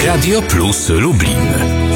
Radio Plus Lublin.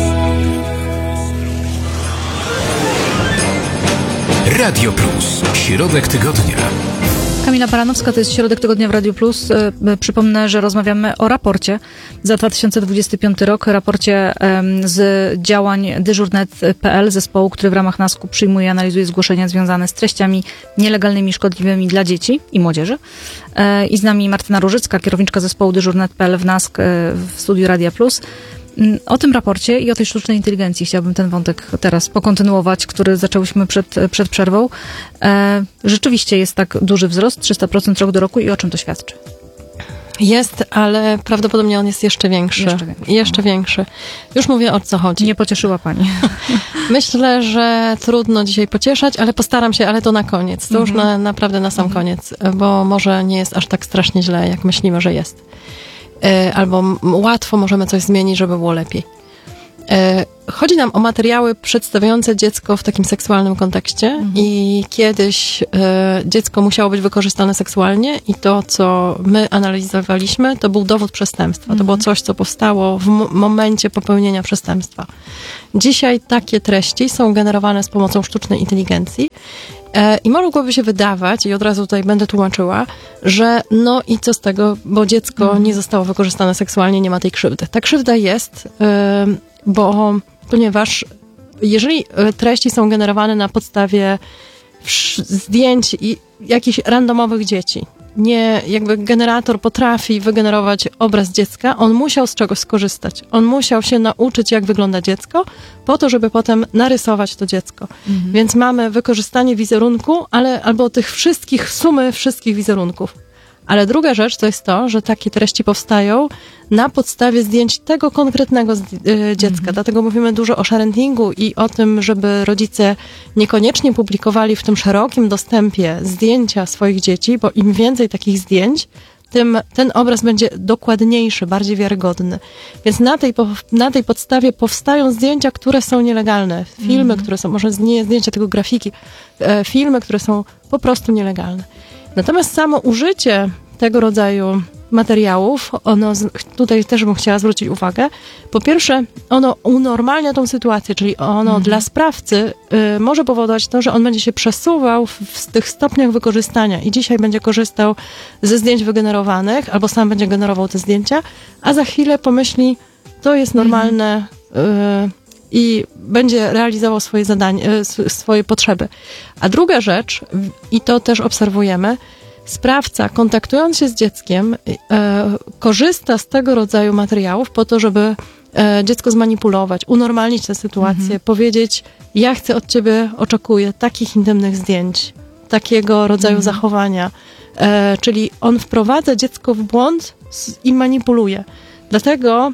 Radio Plus. Środek tygodnia. Kamila Baranowska, to jest Środek Tygodnia w Radiu Plus. Przypomnę, że rozmawiamy o raporcie za 2025 rok, raporcie z działań dyżurnet.pl, zespołu, który w ramach NASK-u przyjmuje i analizuje zgłoszenia związane z treściami nielegalnymi, szkodliwymi dla dzieci i młodzieży. I z nami Martyna Różycka, kierowniczka zespołu dyżurnet.pl w NASK w studiu Radia Plus. O tym raporcie i o tej sztucznej inteligencji chciałabym ten wątek teraz pokontynuować, który zaczęłyśmy przed przerwą. Rzeczywiście jest tak duży wzrost, 300% rok do roku i o czym to świadczy? Jest, ale prawdopodobnie on jest jeszcze większy. Jeszcze większy. Już mówię, o co chodzi. Nie pocieszyła pani. Myślę, że trudno dzisiaj pocieszać, ale postaram się, ale to na koniec. To już naprawdę na sam koniec, bo może nie jest aż tak strasznie źle, jak myślimy, że jest. Albo łatwo możemy coś zmienić, żeby było lepiej. Chodzi nam o materiały przedstawiające dziecko w takim seksualnym kontekście i kiedyś dziecko musiało być wykorzystane seksualnie i to, co my analizowaliśmy, to był dowód przestępstwa. To było coś, co powstało w momencie popełnienia przestępstwa. Dzisiaj takie treści są generowane z pomocą sztucznej inteligencji. I mogłoby się wydawać, i od razu tutaj będę tłumaczyła, że no i co z tego, bo dziecko nie zostało wykorzystane seksualnie, nie ma tej krzywdy. Ta krzywda jest, ponieważ jeżeli treści są generowane na podstawie zdjęć i jakichś randomowych dzieci, nie, jakby generator potrafi wygenerować obraz dziecka, on musiał z czegoś skorzystać. On musiał się nauczyć, jak wygląda dziecko, po to, żeby potem narysować to dziecko. Więc mamy wykorzystanie wizerunku, albo tych sumy wszystkich wizerunków. Ale druga rzecz to jest to, że takie treści powstają na podstawie zdjęć tego konkretnego dziecka. Dlatego mówimy dużo o sharingu i o tym, żeby rodzice niekoniecznie publikowali w tym szerokim dostępie zdjęcia swoich dzieci, bo im więcej takich zdjęć, tym ten obraz będzie dokładniejszy, bardziej wiarygodny. Więc na tej podstawie powstają zdjęcia, które są nielegalne. Filmy, które są, może nie zdjęcia, tylko grafiki, filmy, które są po prostu nielegalne. Natomiast samo użycie tego rodzaju materiałów, tutaj też bym chciała zwrócić uwagę, po pierwsze, ono unormalnia tą sytuację, czyli ono dla sprawcy może powodować to, że on będzie się przesuwał w tych stopniach wykorzystania i dzisiaj będzie korzystał ze zdjęć wygenerowanych, albo sam będzie generował te zdjęcia, a za chwilę pomyśli, to jest normalne i będzie realizował swoje zadanie, swoje potrzeby. A druga rzecz, i to też obserwujemy, sprawca, kontaktując się z dzieckiem, korzysta z tego rodzaju materiałów po to, żeby dziecko zmanipulować, unormalnić tę sytuację, powiedzieć, ja chcę od ciebie, oczekuję takich intymnych zdjęć, takiego rodzaju zachowania. Czyli on wprowadza dziecko w błąd i manipuluje. Dlatego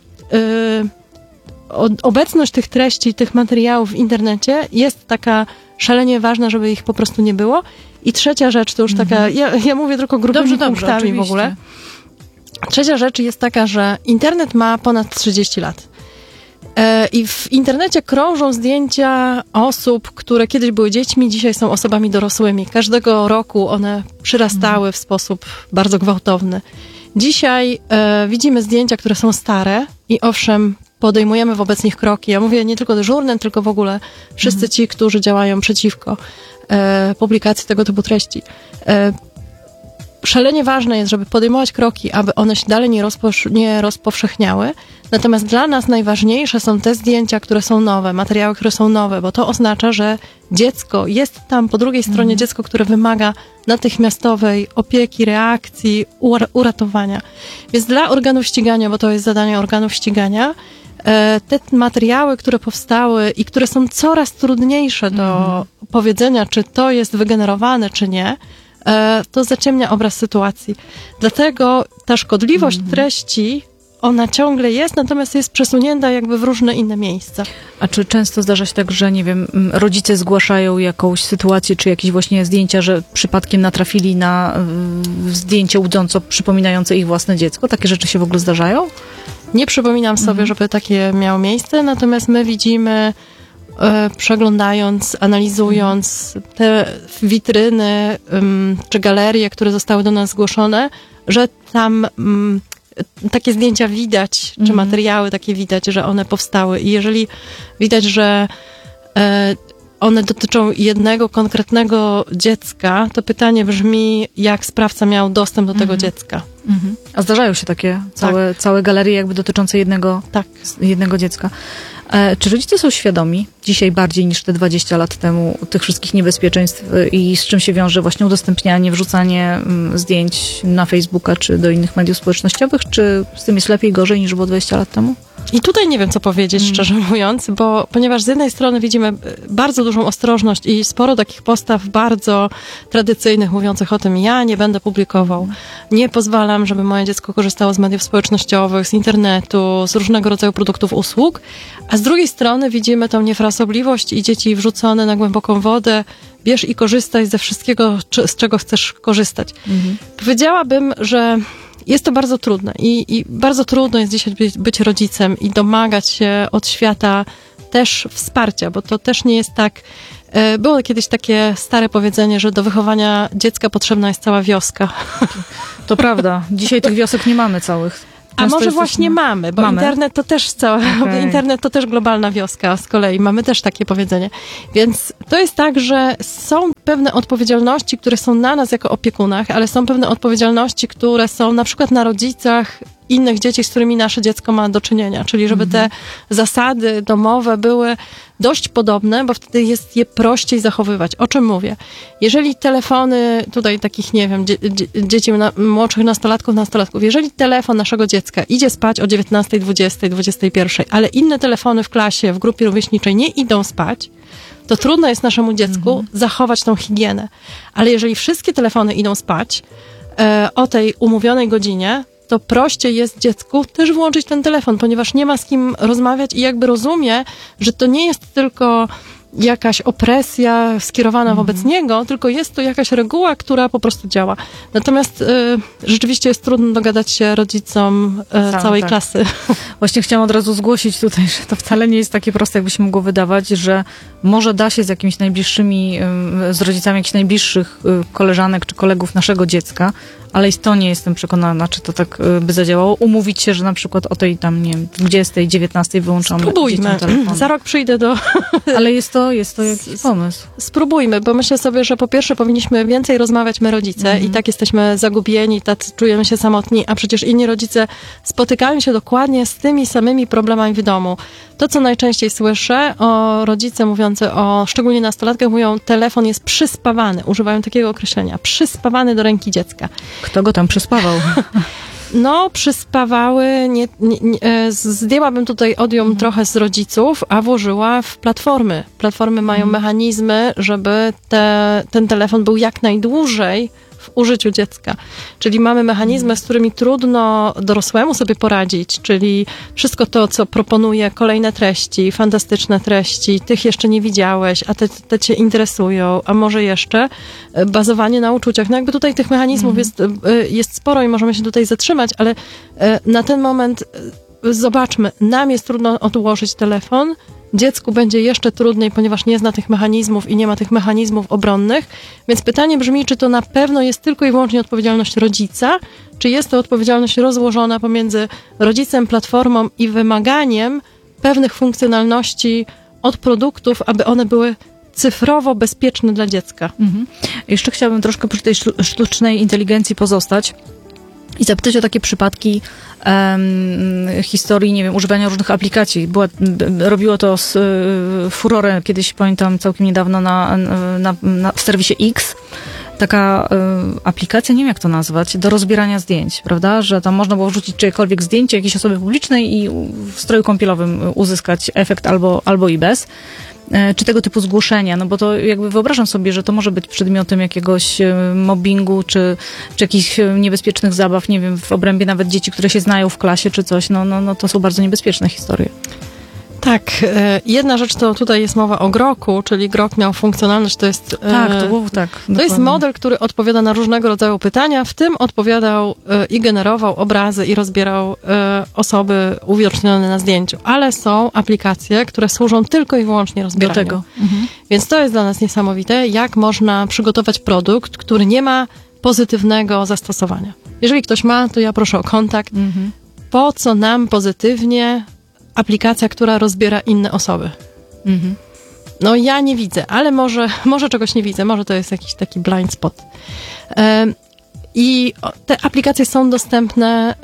obecność tych treści, tych materiałów w internecie jest taka szalenie ważna, żeby ich po prostu nie było. I trzecia rzecz, to już taka, ja mówię tylko grubymi punktami oczywiście. W ogóle. Trzecia rzecz jest taka, że internet ma ponad 30 lat. I w internecie krążą zdjęcia osób, które kiedyś były dziećmi, dzisiaj są osobami dorosłymi. Każdego roku one przyrastały w sposób bardzo gwałtowny. Dzisiaj widzimy zdjęcia, które są stare i owszem, podejmujemy wobec nich kroki. Ja mówię nie tylko dyżurnym, tylko w ogóle wszyscy ci, którzy działają przeciwko publikacji tego typu treści. Szalenie ważne jest, żeby podejmować kroki, aby one się dalej nie rozpowszechniały. Natomiast dla nas najważniejsze są te zdjęcia, które są nowe, materiały, które są nowe, bo to oznacza, że dziecko jest tam po drugiej stronie dziecko, które wymaga natychmiastowej opieki, reakcji, uratowania. Więc dla organów ścigania, bo to jest zadanie organów ścigania, te materiały, które powstały i które są coraz trudniejsze do powiedzenia, czy to jest wygenerowane, czy nie, to zaciemnia obraz sytuacji. Dlatego ta szkodliwość treści, ona ciągle jest, natomiast jest przesunięta jakby w różne inne miejsca. A czy często zdarza się tak, że nie wiem, rodzice zgłaszają jakąś sytuację, czy jakieś właśnie zdjęcia, że przypadkiem natrafili na zdjęcie łudząco przypominające ich własne dziecko? Takie rzeczy się w ogóle zdarzają? Nie przypominam sobie, żeby takie miało miejsce, natomiast my widzimy, przeglądając, analizując te witryny czy galerie, które zostały do nas zgłoszone, że tam takie zdjęcia widać, czy materiały takie widać, że one powstały. I jeżeli widać, że one dotyczą jednego konkretnego dziecka, to pytanie brzmi, jak sprawca miał dostęp do tego dziecka. A zdarzają się takie całe galerie jakby dotyczące jednego dziecka. Czy rodzice są świadomi dzisiaj bardziej niż te 20 lat temu tych wszystkich niebezpieczeństw i z czym się wiąże właśnie udostępnianie, wrzucanie zdjęć na Facebooka czy do innych mediów społecznościowych? Czy z tym jest lepiej, gorzej niż było 20 lat temu? I tutaj nie wiem, co powiedzieć, szczerze mówiąc, ponieważ z jednej strony widzimy bardzo dużą ostrożność i sporo takich postaw bardzo tradycyjnych, mówiących o tym, ja nie będę publikował, nie pozwalam, żeby moje dziecko korzystało z mediów społecznościowych, z internetu, z różnego rodzaju produktów, usług, a z drugiej strony widzimy tą niefrasobliwość i dzieci wrzucone na głęboką wodę, bierz i korzystaj ze wszystkiego, z czego chcesz korzystać. Powiedziałabym, że jest to bardzo trudne i bardzo trudno jest dzisiaj być rodzicem i domagać się od świata też wsparcia, bo to też nie jest tak. Było kiedyś takie stare powiedzenie, że do wychowania dziecka potrzebna jest cała wioska. To prawda. Dzisiaj tych wiosek nie mamy całych. A może właśnie mamy, bo internet to też internet to też globalna wioska z kolei. Mamy też takie powiedzenie. Więc to jest tak, że są pewne odpowiedzialności, które są na nas jako opiekunach, ale są pewne odpowiedzialności, które są na przykład na rodzicach innych dzieci, z którymi nasze dziecko ma do czynienia. Czyli żeby te zasady domowe były dość podobne, bo wtedy jest je prościej zachowywać. O czym mówię? Jeżeli telefony, tutaj takich, nie wiem, dzieci młodszych nastolatków, jeżeli telefon naszego dziecka idzie spać o 19, 20, 21, ale inne telefony w klasie, w grupie rówieśniczej nie idą spać, to trudno jest naszemu dziecku zachować tą higienę. Ale jeżeli wszystkie telefony idą spać o tej umówionej godzinie, to prościej jest dziecku też włączyć ten telefon, ponieważ nie ma z kim rozmawiać i jakby rozumie, że to nie jest tylko jakaś opresja skierowana wobec niego, tylko jest to jakaś reguła, która po prostu działa. Natomiast rzeczywiście jest trudno dogadać się rodzicom całej klasy. Właśnie chciałam od razu zgłosić tutaj, że to wcale nie jest takie proste, jakby się mogło wydawać, że może da się z jakimiś najbliższymi, z rodzicami jakichś najbliższych koleżanek czy kolegów naszego dziecka, ale i to nie jestem przekonana, czy to tak by zadziałało. Umówić się, że na przykład o tej tam, nie wiem, 20, 19 wyłączamy. Spróbujmy. Za rok przyjdę do... Ale jest to jakiś pomysł. Spróbujmy, bo myślę sobie, że po pierwsze powinniśmy więcej rozmawiać my rodzice i tak jesteśmy zagubieni, tak czujemy się samotni, a przecież inni rodzice spotykają się dokładnie z tymi samymi problemami w domu. To, co najczęściej słyszę, rodzice mówiący szczególnie nastolatkach, mówią, telefon jest przyspawany. Używają takiego określenia. Przyspawany do ręki dziecka. Kto go tam przyspawał? No, przyspawały, zdjęłabym tutaj odium trochę z rodziców, a włożyła w platformy. Platformy mają mechanizmy, żeby ten telefon był jak najdłużej w użyciu dziecka. Czyli mamy mechanizmy, z którymi trudno dorosłemu sobie poradzić, czyli wszystko to, co proponuje, kolejne treści, fantastyczne treści, tych jeszcze nie widziałeś, a te cię interesują, a może jeszcze bazowanie na uczuciach. No jakby tutaj tych mechanizmów jest sporo i możemy się tutaj zatrzymać, ale na ten moment zobaczmy, nam jest trudno odłożyć telefon, dziecku będzie jeszcze trudniej, ponieważ nie zna tych mechanizmów i nie ma tych mechanizmów obronnych. Więc pytanie brzmi, czy to na pewno jest tylko i wyłącznie odpowiedzialność rodzica, czy jest to odpowiedzialność rozłożona pomiędzy rodzicem, platformą i wymaganiem pewnych funkcjonalności od produktów, aby one były cyfrowo bezpieczne dla dziecka. Jeszcze chciałabym troszkę przy tej sztucznej inteligencji pozostać i zapytać o takie przypadki historii, nie wiem, używania różnych aplikacji. Robiło to furorę kiedyś, pamiętam, całkiem niedawno w serwisie X. Taka aplikacja, nie wiem jak to nazwać, do rozbierania zdjęć, prawda? Że tam można było wrzucić czyjekolwiek zdjęcie jakiejś osoby publicznej i w stroju kąpielowym uzyskać efekt albo i bez. Czy tego typu zgłoszenia, no bo to jakby wyobrażam sobie, że to może być przedmiotem jakiegoś mobbingu, czy jakichś niebezpiecznych zabaw, nie wiem, w obrębie nawet dzieci, które się znają w klasie, czy coś, no to są bardzo niebezpieczne historie. Tak, jedna rzecz to tutaj jest mowa o Groku, czyli Grok miał funkcjonalność, to jest... Tak, to było tak. To jest model, który odpowiada na różnego rodzaju pytania, w tym odpowiadał i generował obrazy i rozbierał osoby uwidocznione na zdjęciu, ale są aplikacje, które służą tylko i wyłącznie rozbieraniu. Do tego. Więc to jest dla nas niesamowite, jak można przygotować produkt, który nie ma pozytywnego zastosowania. Jeżeli ktoś ma, to ja proszę o kontakt. Po co nam pozytywnie aplikacja, która rozbiera inne osoby? No ja nie widzę, ale może czegoś nie widzę, może to jest jakiś taki blind spot. I te aplikacje są dostępne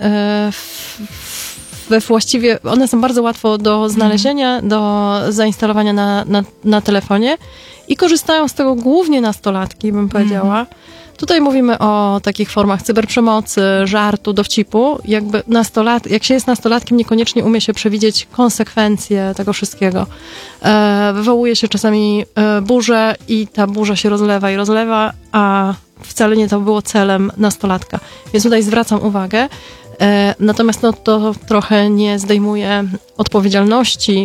we właściwie, one są bardzo łatwo do znalezienia, do zainstalowania na telefonie i korzystają z tego głównie nastolatki, bym powiedziała. Tutaj mówimy o takich formach cyberprzemocy, żartu, dowcipu. Jakby jak się jest nastolatkiem, niekoniecznie umie się przewidzieć konsekwencje tego wszystkiego. Wywołuje się czasami burzę i ta burza się rozlewa, a wcale nie to było celem nastolatka. Więc tutaj zwracam uwagę. Natomiast to trochę nie zdejmuje odpowiedzialności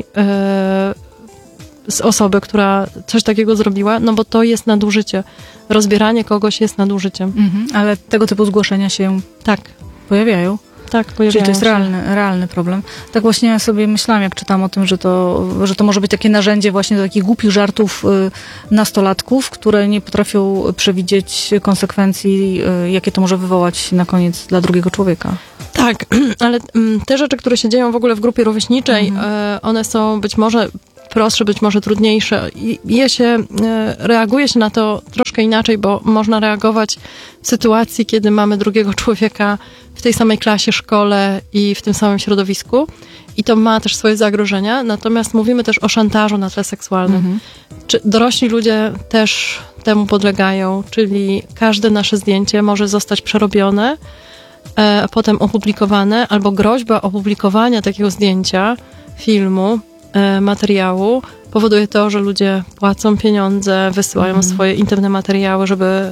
z osoby, która coś takiego zrobiła, no bo to jest nadużycie. Rozbieranie kogoś jest nadużyciem. Ale tego typu zgłoszenia się pojawiają. Tak, pojawiają Czyli to jest się. realny problem. Tak właśnie ja sobie myślałam, jak czytam o tym, że to może być takie narzędzie właśnie do takich głupich żartów nastolatków, które nie potrafią przewidzieć konsekwencji, jakie to może wywołać na koniec dla drugiego człowieka. Tak, ale te rzeczy, które się dzieją w ogóle w grupie rówieśniczej, one są być może prostsze, być może trudniejsze. I reaguje się na to troszkę inaczej, bo można reagować w sytuacji, kiedy mamy drugiego człowieka w tej samej klasie, szkole i w tym samym środowisku. I to ma też swoje zagrożenia. Natomiast mówimy też o szantażu na tle seksualnym. Czy dorośli ludzie też temu podlegają, czyli każde nasze zdjęcie może zostać przerobione, potem opublikowane, albo groźba opublikowania takiego zdjęcia, filmu, materiału powoduje to, że ludzie płacą pieniądze, wysyłają swoje intymne materiały, żeby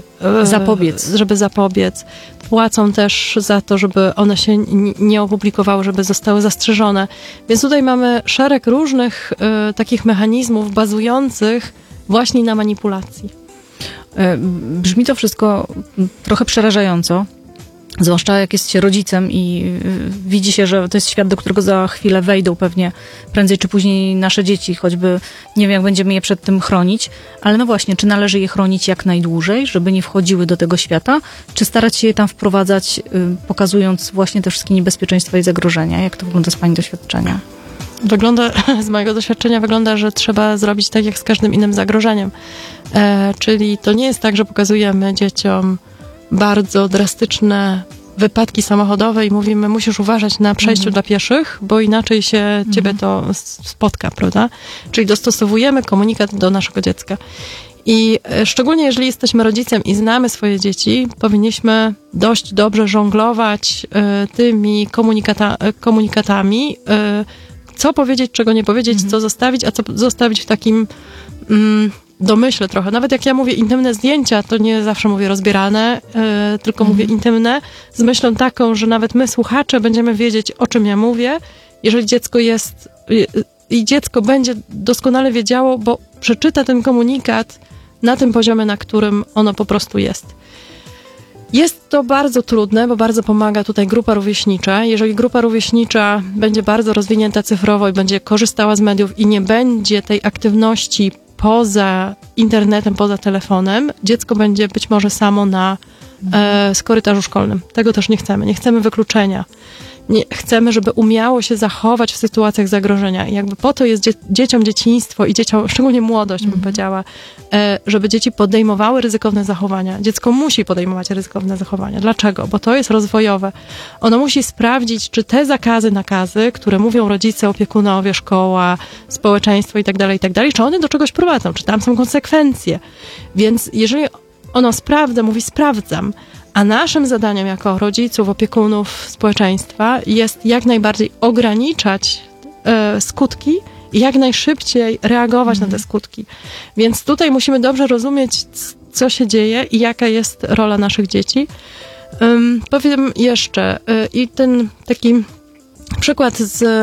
zapobiec. Płacą też za to, żeby one się nie opublikowały, żeby zostały zastrzeżone. Więc tutaj mamy szereg różnych takich mechanizmów bazujących właśnie na manipulacji. Brzmi to wszystko trochę przerażająco. Zwłaszcza jak jest się rodzicem i widzi się, że to jest świat, do którego za chwilę wejdą pewnie prędzej czy później nasze dzieci, choćby nie wiem, jak będziemy je przed tym chronić, ale no właśnie, czy należy je chronić jak najdłużej, żeby nie wchodziły do tego świata, czy starać się je tam wprowadzać, pokazując właśnie te wszystkie niebezpieczeństwa i zagrożenia? Jak to wygląda z Pani doświadczenia? Z mojego doświadczenia wygląda, że trzeba zrobić tak jak z każdym innym zagrożeniem. Czyli to nie jest tak, że pokazujemy dzieciom bardzo drastyczne wypadki samochodowe i mówimy, musisz uważać na przejściu dla pieszych, bo inaczej się ciebie to spotka, prawda? Czyli dostosowujemy komunikat do naszego dziecka. I szczególnie jeżeli jesteśmy rodzicem i znamy swoje dzieci, powinniśmy dość dobrze żonglować tymi komunikatami, co powiedzieć, czego nie powiedzieć, co zostawić, a co zostawić w takim domyślę trochę. Nawet jak ja mówię intymne zdjęcia, to nie zawsze mówię rozbierane, tylko mówię intymne, z myślą taką, że nawet my, słuchacze, będziemy wiedzieć, o czym ja mówię, jeżeli dziecko jest i dziecko będzie doskonale wiedziało, bo przeczyta ten komunikat na tym poziomie, na którym ono po prostu jest. Jest to bardzo trudne, bo bardzo pomaga tutaj grupa rówieśnicza. Jeżeli grupa rówieśnicza będzie bardzo rozwinięta cyfrowo i będzie korzystała z mediów i nie będzie tej aktywności poza internetem, poza telefonem, dziecko będzie być może samo na korytarzu szkolnym. Tego też nie chcemy. Nie chcemy wykluczenia. Nie, chcemy, żeby umiało się zachować w sytuacjach zagrożenia. I jakby po to jest dzieciom dzieciństwo i dzieciom, szczególnie młodość, bym powiedziała, żeby dzieci podejmowały ryzykowne zachowania. Dziecko musi podejmować ryzykowne zachowania. Dlaczego? Bo to jest rozwojowe. Ono musi sprawdzić, czy te zakazy, nakazy, które mówią rodzice, opiekunowie, szkoła, społeczeństwo i tak dalej, czy one do czegoś prowadzą, czy tam są konsekwencje. Więc jeżeli ono sprawdza, mówi sprawdzam, a naszym zadaniem jako rodziców, opiekunów, społeczeństwa jest jak najbardziej ograniczać skutki i jak najszybciej reagować na te skutki. Więc tutaj musimy dobrze rozumieć, co się dzieje i jaka jest rola naszych dzieci. Powiem jeszcze, i ten taki przykład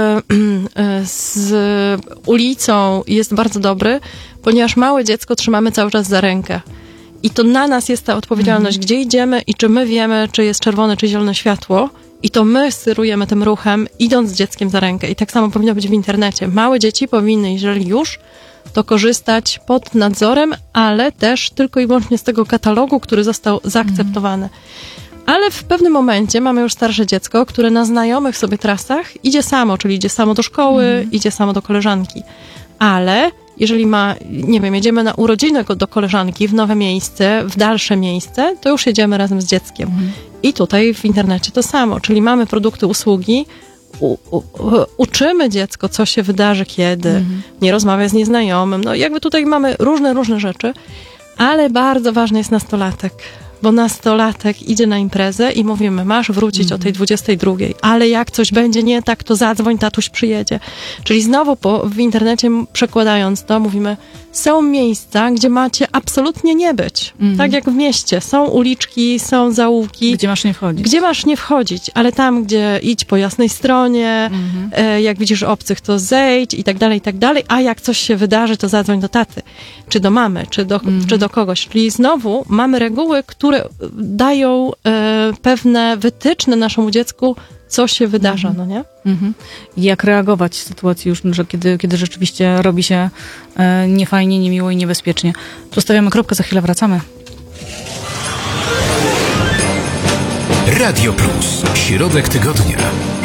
z ulicą jest bardzo dobry, ponieważ małe dziecko trzymamy cały czas za rękę. I to na nas jest ta odpowiedzialność, gdzie idziemy i czy my wiemy, czy jest czerwone, czy zielone światło. I to my sterujemy tym ruchem, idąc z dzieckiem za rękę. I tak samo powinno być w internecie. Małe dzieci powinny, jeżeli już, to korzystać pod nadzorem, ale też tylko i wyłącznie z tego katalogu, który został zaakceptowany. Ale w pewnym momencie mamy już starsze dziecko, które na znajomych sobie trasach idzie samo, czyli idzie samo do szkoły, idzie samo do koleżanki. Ale jeżeli ma, nie wiem, jedziemy na urodziny do koleżanki w nowe miejsce, w dalsze miejsce, to już jedziemy razem z dzieckiem. I tutaj w internecie to samo, czyli mamy produkty, usługi, uczymy dziecko, co się wydarzy, kiedy, nie rozmawia z nieznajomym. No jakby tutaj mamy różne rzeczy, ale bardzo ważny jest nastolatek. Bo nastolatek idzie na imprezę i mówimy, masz wrócić o tej 22, ale jak coś będzie nie tak, to zadzwoń, tatuś przyjedzie. Czyli znowu w internecie przekładając to, mówimy, są miejsca, gdzie macie absolutnie nie być. Tak jak w mieście. Są uliczki, są zaułki. Gdzie masz nie wchodzić. Gdzie masz nie wchodzić, ale tam, gdzie idź po jasnej stronie, jak widzisz obcych, to zejdź i tak dalej, a jak coś się wydarzy, to zadzwoń do taty, czy do mamy, czy do kogoś. Czyli znowu mamy reguły, które dają pewne wytyczne naszemu dziecku, co się wydarza, no nie? I jak reagować w sytuacji już, że kiedy rzeczywiście robi się niefajnie, niemiło i niebezpiecznie. Tu stawiamy kropkę, za chwilę wracamy. Radio Plus. Środek tygodnia.